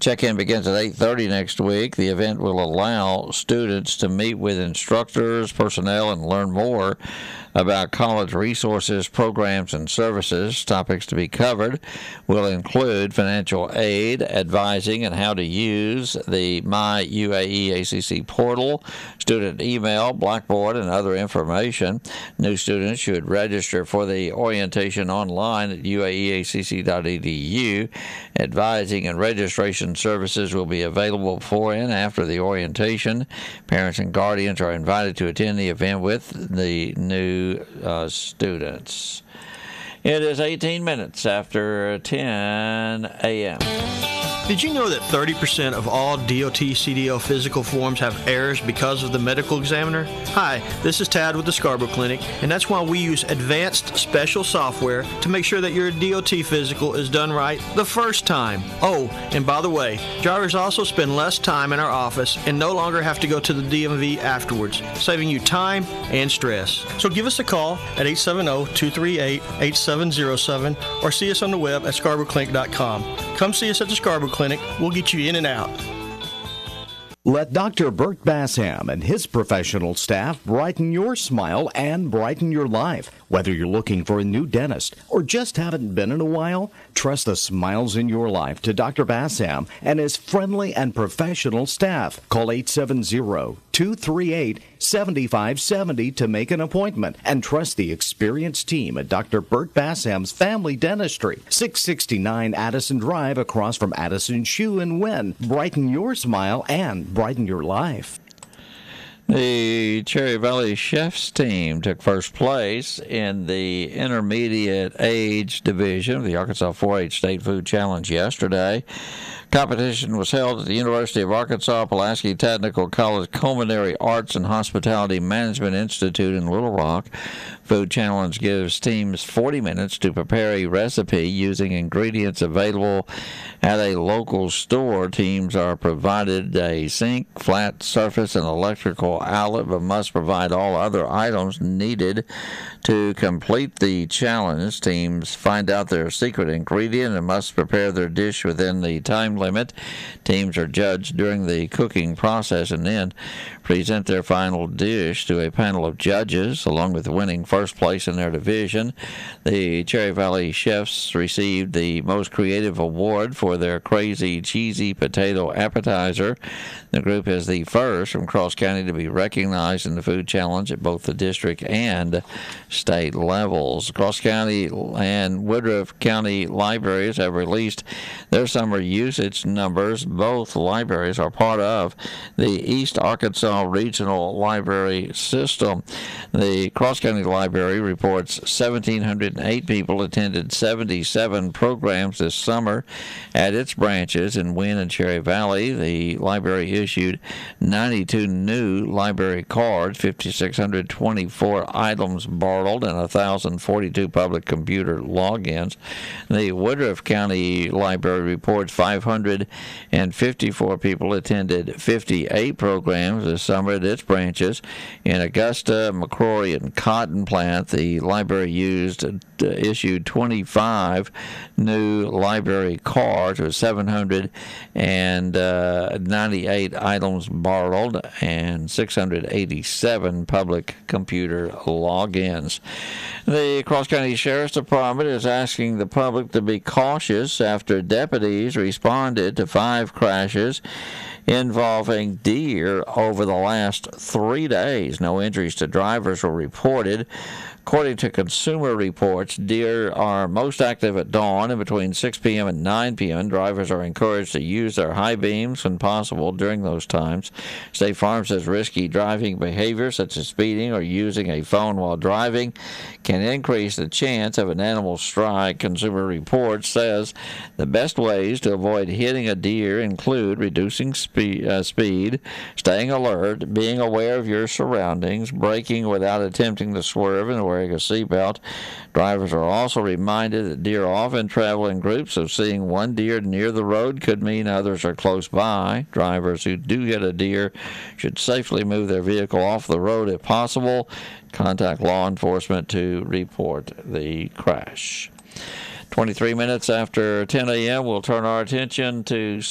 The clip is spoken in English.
Check-in begins at 8:30 next week. The event will allow students to meet with instructors, personnel, and learn more about college resources, programs, and services. Topics to be covered will include financial aid, advising, and how to use the My UAE ACC portal, student email, Blackboard, and other information. New students should register for the orientation online at uaeacc.edu. Advising and registration services will be available before and after the orientation. Parents and guardians are invited to attend the event with the new students. It is 18 minutes after 10 a.m. Did you know that 30% of all DOT CDL physical forms have errors because of the medical examiner? Hi, this is Tad with the Scarborough Clinic, and that's why we use advanced special software to make sure that your DOT physical is done right the first time. Oh, and by the way, drivers also spend less time in our office and no longer have to go to the DMV afterwards, saving you time and stress. So give us a call at 870-238-8707 or see us on the web at scarboroughclinic.com. Come see us at the Scarborough Clinic. We'll get you in and out. Let Dr. Bert Bassam and his professional staff brighten your smile and brighten your life. Whether you're looking for a new dentist or just haven't been in a while, trust the smiles in your life to Dr. Bassam and his friendly and professional staff. Call 870-238-7570 to make an appointment and trust the experienced team at Dr. Bert Bassam's Family Dentistry, 669 Addison Drive across from Addison Shoe in Wynn. Brighten your smile and brighten your life. The Cherry Valley Chefs team took first place in the intermediate age division of the Arkansas 4-H State Food Challenge yesterday. Competition was held at the University of Arkansas Pulaski Technical College Culinary Arts and Hospitality Management Institute in Little Rock. Food Challenge gives teams 40 minutes to prepare a recipe using ingredients available at a local store. Teams are provided a sink, flat surface, and electrical outlet, but must provide all other items needed to complete the challenge. Teams find out their secret ingredient and must prepare their dish within the time limit. Teams are judged during the cooking process and then present their final dish to a panel of judges, along with winning first place in their division. The Cherry Valley Chefs received the Most Creative Award for their Crazy Cheesy Potato Appetizer. The group is the first from Cross County to be recognized in the Food Challenge at both the district and state levels. Cross County and Woodruff County libraries have released their summer usage numbers. Both libraries are part of the East Arkansas Regional Library System. The Cross County Library reports 1,708 people attended 77 programs this summer at its branches in Wynn and Cherry Valley. The library issued 92 new library cards, 5,624 items borrowed, and 1,042 public computer logins. The Woodruff County Library reports 554 people attended 58 programs this summer at its branches. In Augusta, McCrory, and Cotton Plant, the library issued 25 new library cards with 798 items borrowed and 687 public computer logins. The Cross County Sheriff's Department is asking the public to be cautious after deputies responded to 5 crashes involving deer over the last 3 days. No injuries to drivers were reported. According to Consumer Reports, deer are most active at dawn and between 6 p.m. and 9 p.m. Drivers are encouraged to use their high beams when possible during those times. State Farm says risky driving behavior, such as speeding or using a phone while driving, can increase the chance of an animal strike. Consumer Reports says the best ways to avoid hitting a deer include reducing speed, staying alert, being aware of your surroundings, braking without attempting to swerve, and wearing a seatbelt. Drivers are also reminded that deer often travel in groups, so seeing one deer near the road could mean others are close by. Drivers who do hit a deer should safely move their vehicle off the road if possible. Contact law enforcement to report the crash. 23 minutes after 10 a.m., we'll turn our attention to